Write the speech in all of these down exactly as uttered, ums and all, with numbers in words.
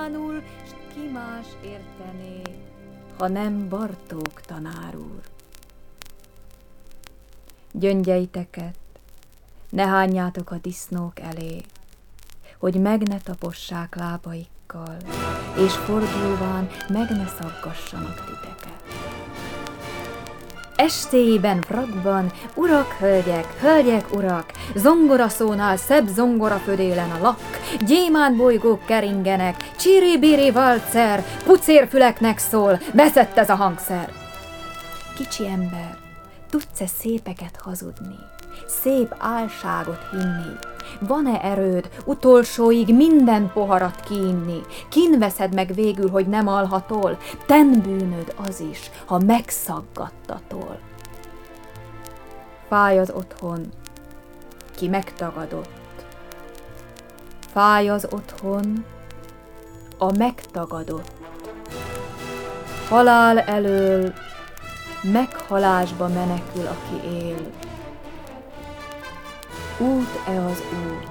Ánul, s ki más értené, ha nem Bartók tanár úr. Gyöngyeiteket ne hányjátok a disznók elé, hogy meg ne tapossák lábaikkal, és fordulván meg ne szaggassanak titeket. Estéjében frakban, urak, hölgyek, hölgyek, urak, zongoraszónál szebb zongorafödélen a lak, gyémántbolygók keringenek, csiri-biri valcer, pucérfüleknek szól, veszett ez a hangszer. Kicsi ember, tudsz-e szépeket hazudni, szép álságot hinni? Van-e erőd utolsóig minden poharat kiinni? Kin veszed meg végül, hogy nem alhatol? Ten bűnöd az is, ha megszaggattatol. Fáj az otthon, ki megtagadott. Fáj az otthon, a megtagadott. Halál elől meghalásba menekül, aki él. Út-e az út,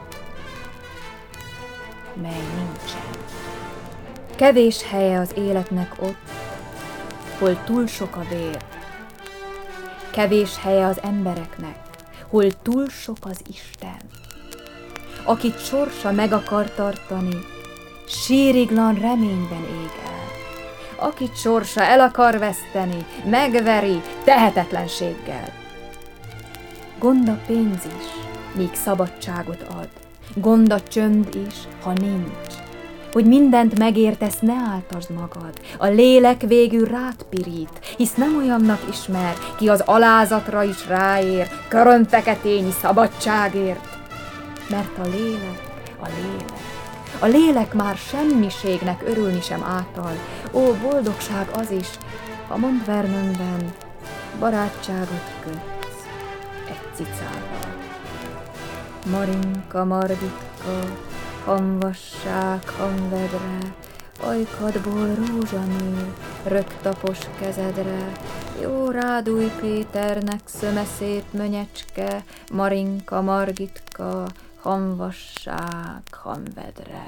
mely nincsen. Kevés helye az életnek ott, hol túl sok a vér. Kevés helye az embereknek, hol túl sok az Isten. Akit sorsa meg akar tartani, síriglan reményben ég el. Akit sorsa el akar veszteni, megveri tehetetlenséggel. Gond a pénz is, míg szabadságot ad. Gond a csönd is, ha nincs. Hogy mindent megértesz, ne áltasd magad. A lélek végül rád pirít, hisz nem olyannak ismer, ki az alázatra is ráér, körömfeketényi szabadságért. Mert a lélek, a lélek, a lélek már semmiségnek örülni sem átal. Ó, boldogság az is, ha Mont Vernonben barátságot kötsz egy cicával. Marinka, Margitka, hamvasság, hamvedre, ajkadból rózsanő, rögtapos kezedre, jó rád Új Péternek szöme szép mönyecske, Marinka, Margitka, hamvasság, hamvedre.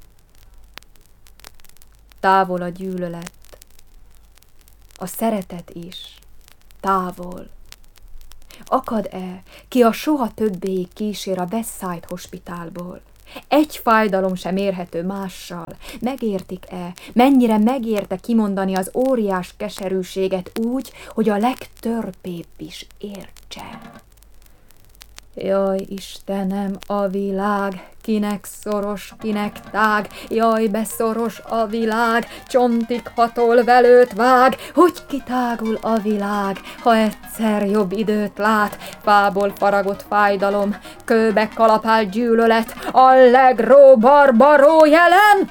Távol a gyűlölet, a szeretet is, távol. Akad-e, ki a soha többéig kísér a Westside Hospitálból? Egy fájdalom sem érhető mással. Megértik-e, mennyire megérte kimondani az óriás keserűséget úgy, hogy a legtörpébb is értse? Jaj, Istenem, a világ, kinek szoros, kinek tág, jaj, beszoros a világ, csontig hatol velőt vág, hogy kitágul a világ, ha egyszer jobb időt lát, fából faragott fájdalom, kőbe kalapált gyűlölet, allegro barbaró jelen!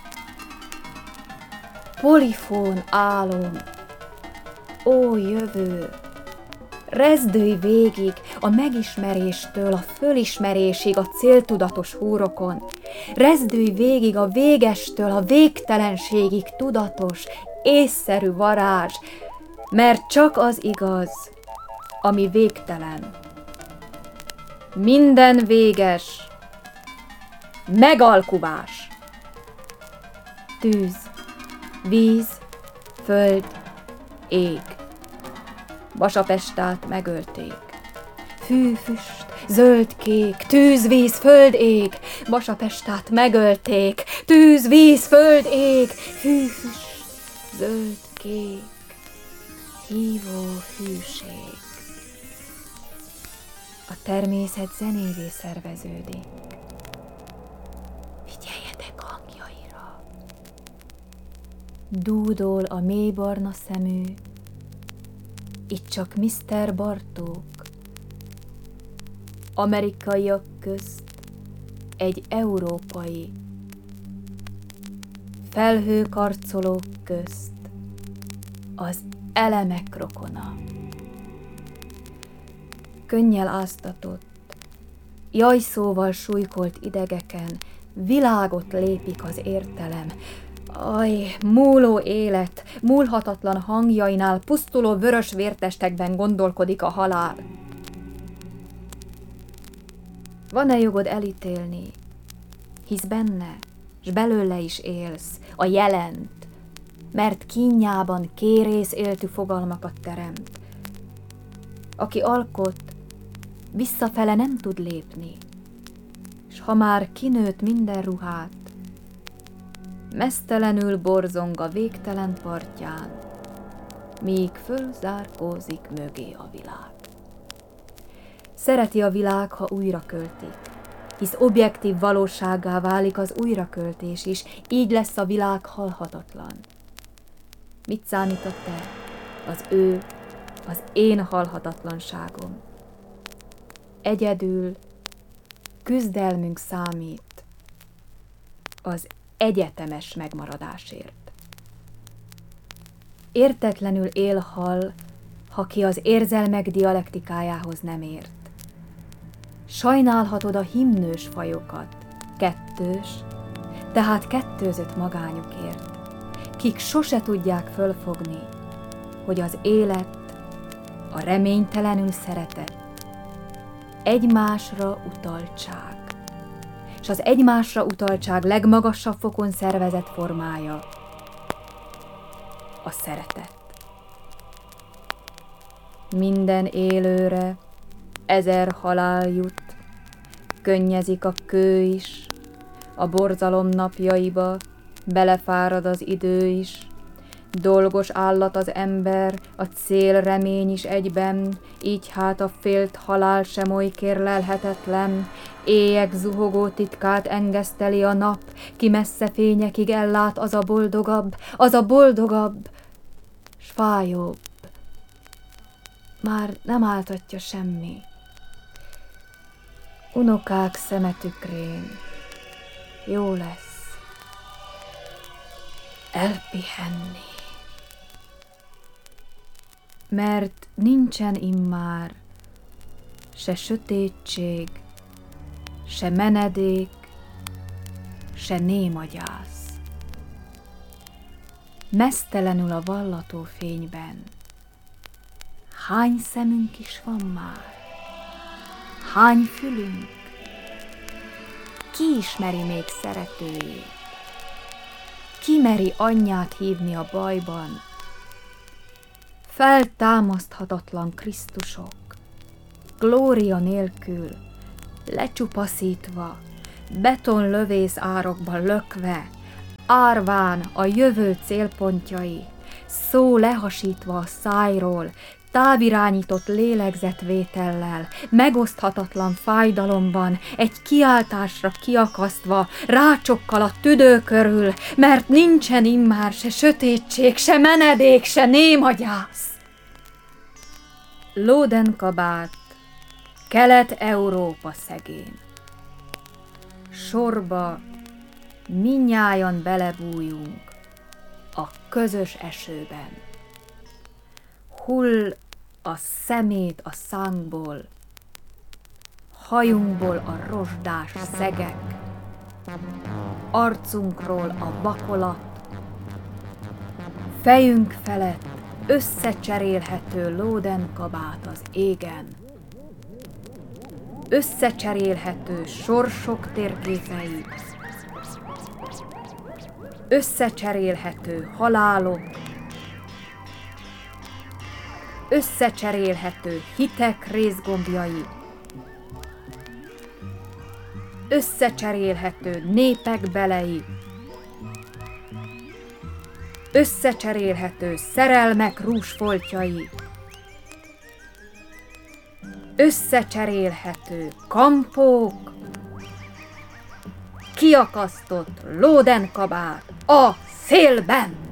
Polifón álom, ó jövő! Rezdülj végig a megismeréstől a fölismerésig a céltudatos húrokon. Rezdülj végig a végestől a végtelenségig tudatos, észszerű varázs, mert csak az igaz, ami végtelen. Minden véges, megalkuvás. Tűz, víz, föld, ég. Vasapestát megölték. Fű, füst, zöld, kék, tűz, víz, föld, ég. Vasapestát megölték. Tűz, víz, föld, ég. Fű, füst, zöld, kék, hívó hűség. A természet zenévé szerveződik. Figyeljetek hangjaira. Dúdol a mélybarna szemű, itt csak miszter Bartók, amerikaiak közt egy európai, felhőkarcolók közt az elemek rokona. Könnyel áztatott, jajszóval súlykolt idegeken világot lépik az értelem. Aj, múló élet, múlhatatlan hangjainál pusztuló vörös vértestekben gondolkodik a halál. Van-e jogod elítélni, hisz benne s belőle is élsz, a jelent, mert kínjában kérész éltű fogalmakat teremt. Aki alkot, visszafele nem tud lépni, s ha már kinőtt minden ruhát, meztelenül borzong a végtelen partján, míg fölzárkózik mögé a világ. Szereti a világ, ha újra költik, hisz objektív valósággá válik az újraköltés is, így lesz a világ halhatatlan. Mit számított te? Az ő, az én halhatatlanságom. Egyedül küzdelmünk számít az egyetemes megmaradásért. Értetlenül él-hal, ha ki az érzelmek dialektikájához nem ért. Sajnálhatod a himnős fajokat, kettős, tehát kettőzött magányokért, kik sose tudják fölfogni, hogy az élet, a reménytelenül szeretet, egymásra utaltság, és az egymásra utaltság legmagasabb fokon szervezett formája a szeretet. Minden élőre ezer halál jut, könnyezik a kő is, a borzalom napjaiba belefárad az idő is, dolgos állat az ember, a cél remény is egyben, így hát a félt halál sem oly kérlelhetetlen, éjek zuhogó titkát engeszteli a nap, ki messze fényekig ellát, az a boldogabb, az a boldogabb, s fájóbb. Már nem áltatja semmi. Unokák szeme tükrén jó lesz elpihenni. Mert nincsen immár se sötétség, se menedék, se némagyász. Meztelenül a vallató fényben hány szemünk is van már? Hány fülünk? Ki ismeri még szeretőjét? Ki meri anyját hívni a bajban? Feltámaszthatatlan Krisztusok, glória nélkül, lecsupaszítva, betonlövész árokba lökve, árván a jövő célpontjai, szó lehasítva a szájról, távirányított lélegzetvétellel, megoszthatatlan fájdalomban, egy kiáltásra kiakasztva, rácsokkal a tüdő körül, mert nincsen immár se sötétség, se menedék, se némagyász. Lódenkabát, Kelet-Európa szegén. Sorba mindnyájan belebújunk a közös esőben. Hull a szemét a szánkból, hajunkból a rozsdás szegek, arcunkról a vakolat, fejünk felett összecserélhető lódenkabát az égen, összecserélhető sorsok térképei, összecserélhető halálok, összecserélhető hitek részgombjai, összecserélhető népek belei, összecserélhető szerelmek rúsfoltjai, összecserélhető kampók, kiakasztott lódenkabát a szélben.